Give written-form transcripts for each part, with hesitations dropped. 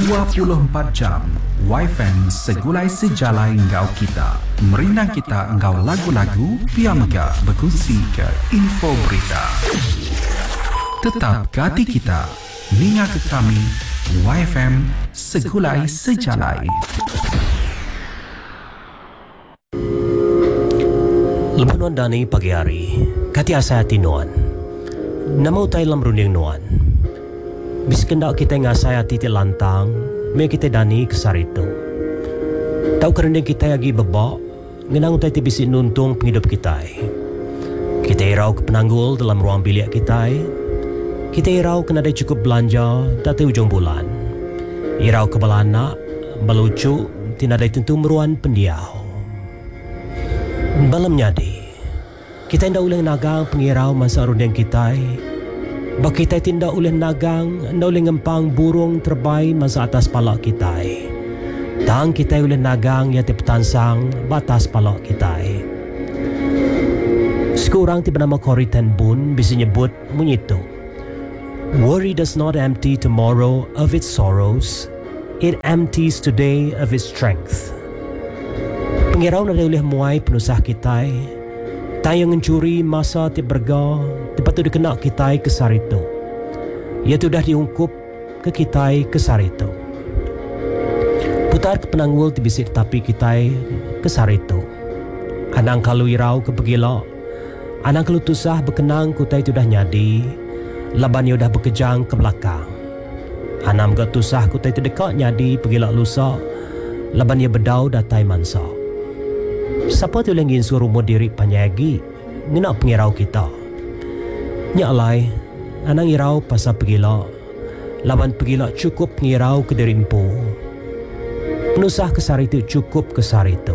24 jam YFM segulai sejalai engkau kita. Merindang kita engkau lagu-lagu, piamega berkongsi ke info berita. Tetap ke hati kita, ninga ke kami, YFM segulai sejalai. Lebanon dani pagi hari, kati asa hati nuan. Nama utai lam runding nuan. Biskendak kita ngasai hati ti lantang, me kita dani kesar itu. Tau kerendeng kita lagi bebak, ngenang utai ti bisi nuntung penghidup kita. Kita irau ke penanggul dalam ruang bilik kita. Kita irau kena ada cukup belanja dati ujung bulan. Irau ke balanak, belucu, tidak ada tentu meruan pendiau. Balam nyadi, kita tidak boleh nagang pengirau masa rundeng kita. Bak kita tidak boleh nagang, tidak boleh ngempang burung terbai masa atas palak kita. Tang kita boleh nagang yang petansang batas palak kita. Sekurang tiba nama Corrie ten Boom bisa nyebut menyitu. Worry does not empty tomorrow of its sorrows, it empties today of its strength. Pengirau na boleh muai penusah kita. Tayo mencuri masa ti berga, tepat tu dikena kita kesar itu. Ia tu dah diungkup ke kita kesar itu. Putar ke penanggul ti bisik tapi kita kesar itu. Anang kalau irau ke pegila, anang kalau tusah berkenang kutai tu dah nyadi, laban ia dah berkejang ke belakang. Anam ke tusah kutai tu dekat nyadi pegila lusa, laban ia bedau datai mansa. Siapa tu lagi suruh diri panyagi ngena pengirau kita. Nyalai anang irau pasal pegila. Laban pegila cukup pengirau ke diri empu. Penusah kesar itu cukup kesar itu.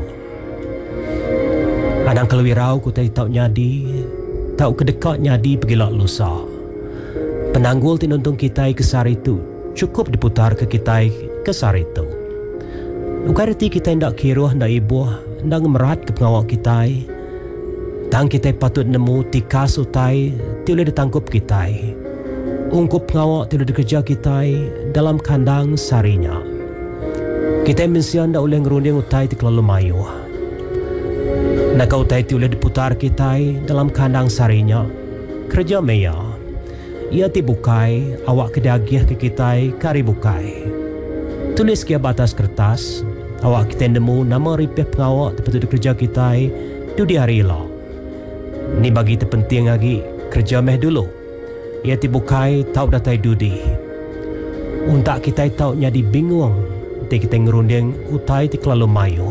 Anang kalau irau ku tak nyadi, tak kedekat nyadi pegila lusa. Penanggul tinuntung kita kesar itu cukup diputar ke kita kesar itu. Ukarti kita hendak kiruh hendak ibuh, hendak merat ke pengawak kita. Tang kita patut nemu tikas utai, tiada ditangkup kita. Ungkup pengawak tiada dikerja kita dalam kandang sarinya. Kita mensian tak boleh ngerunding utai terlalu mayu. Nak utai tiada diputar kita dalam kandang sarinya. Kerja meya. Ia tibukai, awak kedagiah ke kita kari bukai. Tulis ke batas kertas. Awak kita nemu nama ripeh pengawak tempat kerja kita tu di hari lah. Ni bagi terpenting lagi kerja meh dulu. Ia tibukai tau datai dudi. Untak kita tau nyadi bingung. Nanti kita ngerunding utai ti kelalu mayu.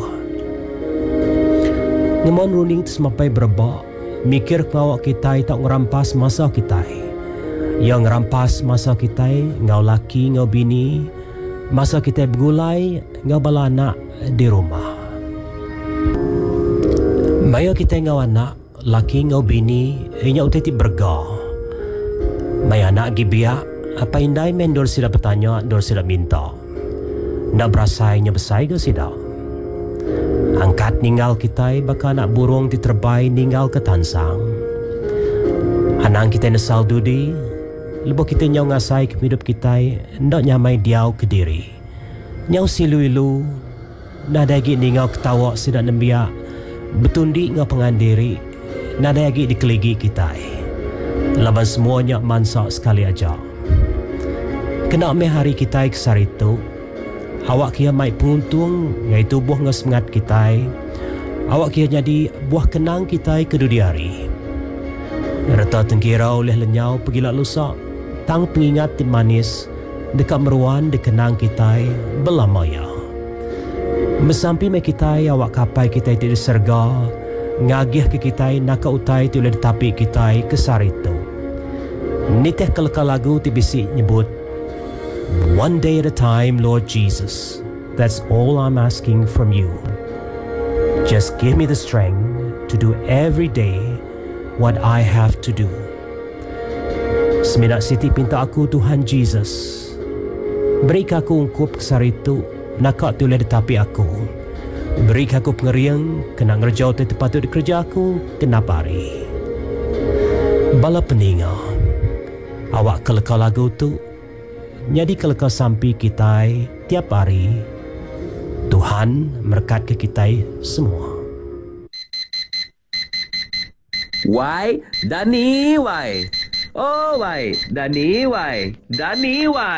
Ngemon runding tu semampai berebak. Mikir pengawak kita tau ngerampas masa kita. Yang ngerampas masa kita ngau laki ngau bini. Masa kita bergulai, ngau bala anak di rumah. Maya kita ngau anak, laki ngau bini, inya utai ti berga. Maya anak gibiak, apa indai men dor sida bertanya, dor sida minta. Nak berasai nya besai ke sida? Angkat ninggal kita, baka anak burung ti terbai ninggal ke tansang. Anang kita nesal dudi, lebih kita nyau ngasai ke hidup kita, ndak nyamai diau ke diri. Nyau silu-ilu, nada lagi ni ngau ketawa sidak nembiak, betundi ngau pengandiri, nada lagi dikeligi kita. Laban semuanya mansak sekali aja. Kena me hari kita kesar itu, awak kia mai penguntung, ngai tubuh ngau semangat kita, awak kia jadi buah kenang kita kedudi hari. Rata tengkirau oleh lenyau pergi lusa. Tang pengingat tim manis dekat meruan dikenang kita belamaya. Mesampi me kita awak kapai kita tidak serga ngagih ke kita nak utai tu oleh tapi kita kesar itu. Niteh kelakar lagu ti bisik nyebut one day at a time Lord Jesus. That's all I'm asking from you. Just give me the strength to do every day what I have to do. Seminat Siti pinta aku Tuhan Jesus. Beri aku ungkup kesar itu, nakak tu oleh ditapi aku. Beri aku pengeriang, kena ngerjau tu patut dikerja aku, kena pari. Bala peninga, awak kelakar lagu tu, Jadi kalau kau sampai kita tiap hari, Tuhan berkat ke kita semua. Why? Dani, why? Oh, why? Dani, why? Dani, why?